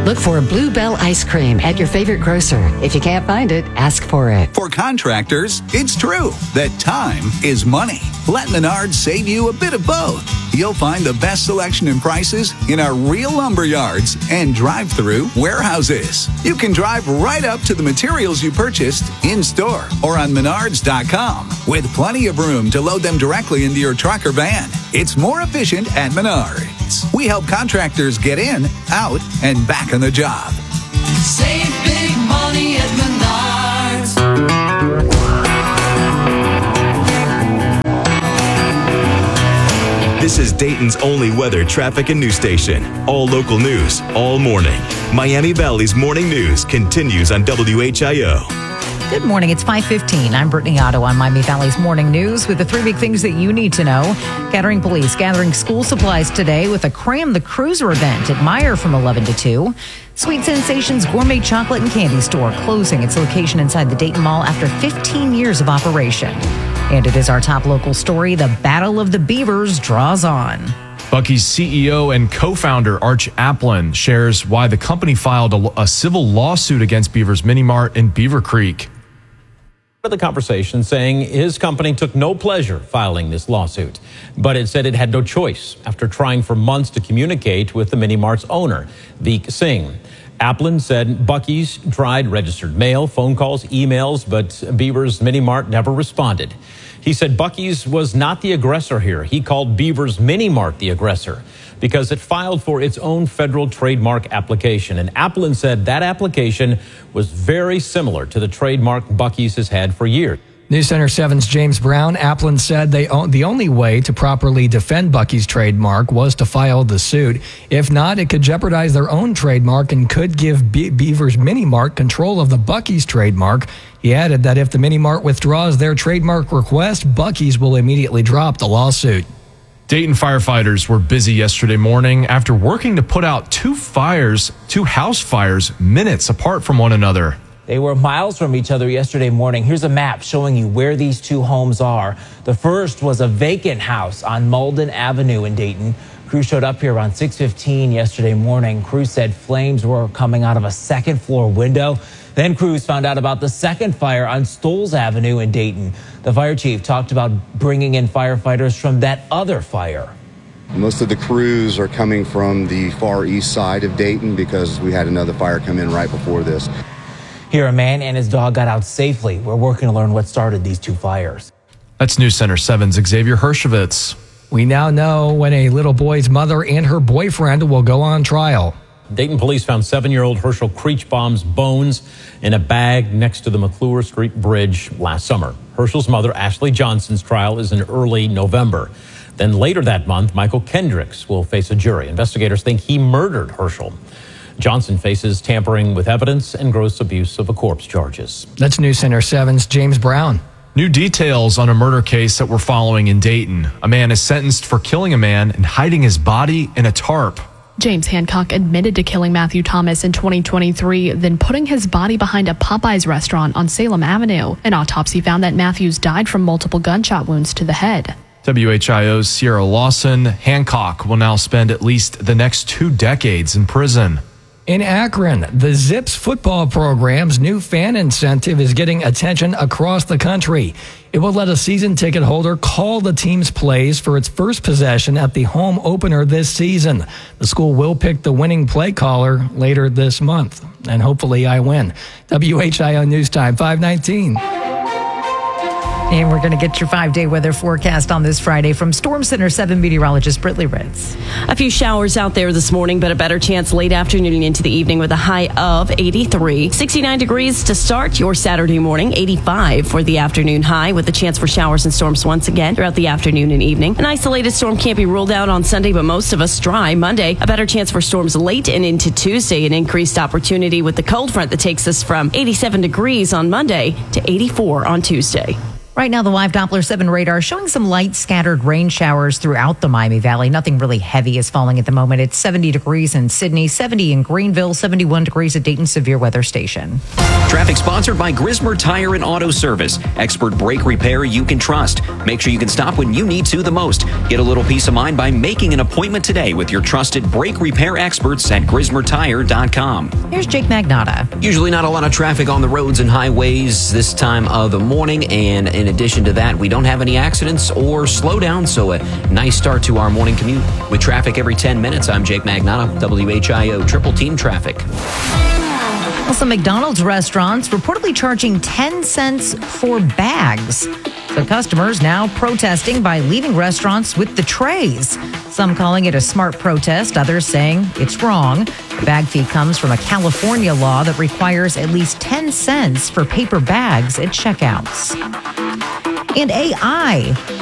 Look for Bluebell ice cream at your favorite grocer. If you can't find it, ask for it. For contractors, it's true that time is money. Let Menards save you a bit of both. You'll find the best selection and prices in our real lumber yards and drive-through warehouses. You can drive right up to the materials you purchased in-store or on Menards.com with plenty of room to load them directly into your truck or van. It's more efficient at Menards. We help contractors get in, out, and back on the job. Save big money at Menards. This is Dayton's only weather, traffic, and news station. All local news, all morning. Miami Valley's morning news continues on WHIO. Good morning. It's 5:15. I'm Brittany Otto on Miami Valley's morning news with the 3 big things that you need to know. Kettering Police gathering school supplies today with a Cram the Cruiser event at Meyer from 11 to 2. Sweet Sensations Gourmet Chocolate and Candy Store closing its location inside the Dayton Mall after 15 years of operation. And it is our top local story. The Battle of the Beavers draws on. Buc-ee's CEO and co-founder Arch Applin shares why the company filed a civil lawsuit against Beavers Mini Mart in Beaver Creek. The conversation saying his company took no pleasure filing this lawsuit, but it said it had no choice after trying for months to communicate with the Mini Mart's owner, Veek Singh. Applin said Buc-ee's tried registered mail, phone calls, emails, but Beavers Mini Mart never responded. He said Buc-ee's was not the aggressor here. He called Beavers Mini Mart the aggressor because it filed for its own federal trademark application. And Applin said that application was very similar to the trademark Buc-ee's has had for years. News Center 7's James Brown. Applin said the only way to properly defend Buc-ee's trademark was to file the suit. If not, it could jeopardize their own trademark and could give Beavers Mini Mart control of the Buc-ee's trademark. He added that if the Mini Mart withdraws their trademark request, Buc-ee's will immediately drop the lawsuit. Dayton firefighters were busy yesterday morning after working to put out two house fires minutes apart from one another. They were miles from each other yesterday morning. Here's a map showing you where these two homes are. The first was a vacant house on Malden Avenue in Dayton. Crews showed up here around 6:15 yesterday morning. Crews said flames were coming out of a second floor window. Then crews found out about the second fire on Stoles Avenue in Dayton. The fire chief talked about bringing in firefighters from that other fire. Most of the crews are coming from the far east side of Dayton because we had another fire come in right before this. Here, a man and his dog got out safely. We're working to learn what started these two fires. That's News Center 7's Xavier Hershevitz. We now know when a little boy's mother and her boyfriend will go on trial. Dayton police found 7-year-old Herschel Creechbaum's bones in a bag next to the McClure Street Bridge last summer. Herschel's mother, Ashley Johnson's trial is in early November. Then later that month, Michael Kendricks will face a jury. Investigators think he murdered Herschel. Johnson faces tampering with evidence and gross abuse of a corpse charges. That's News Center 7's James Brown. New details on a murder case that we're following in Dayton. A man is sentenced for killing a man and hiding his body in a tarp. James Hancock admitted to killing Matthew Thomas in 2023, then putting his body behind a Popeyes restaurant on Salem Avenue. An autopsy found that Matthews died from multiple gunshot wounds to the head. WHIO's Sierra Lawson. Hancock will now spend at least the next 2 decades in prison. In Akron, the Zips football program's new fan incentive is getting attention across the country. It will let a season ticket holder call the team's plays for its first possession at the home opener this season. The school will pick the winning play caller later this month, and hopefully I win. WHIO News Time, 5:19. And we're going to get your 5-day weather forecast on this Friday from Storm Center 7 meteorologist Brittany Ritz. A few showers out there this morning, but a better chance late afternoon into the evening with a high of 83. 69 degrees to start your Saturday morning, 85 for the afternoon high with a chance for showers and storms once again throughout the afternoon and evening. An isolated storm can't be ruled out on Sunday, but most of us dry. Monday, a better chance for storms late and into Tuesday. An increased opportunity with the cold front that takes us from 87 degrees on Monday to 84 on Tuesday. Right now, the live Doppler 7 radar showing some light scattered rain showers throughout the Miami Valley. Nothing really heavy is falling at the moment. It's 70 degrees in Sydney, 70 in Greenville, 71 degrees at Dayton Severe Weather Station. Traffic sponsored by Grismer Tire and Auto Service. Expert brake repair you can trust. Make sure you can stop when you need to the most. Get a little peace of mind by making an appointment today with your trusted brake repair experts at GrismerTire.com. Here's Jake Magnotta. Usually not a lot of traffic on the roads and highways this time of the morning, and in addition to that, we don't have any accidents or slowdowns, so a nice start to our morning commute. With traffic every 10 minutes, I'm Jake Magnotta, WHIO Triple Team Traffic. Well, some McDonald's restaurants reportedly charging 10 cents for bags. So customers now protesting by leaving restaurants with the trays. Some calling it a smart protest, others saying it's wrong. The bag fee comes from a California law that requires at least 10 cents for paper bags at checkouts. And AI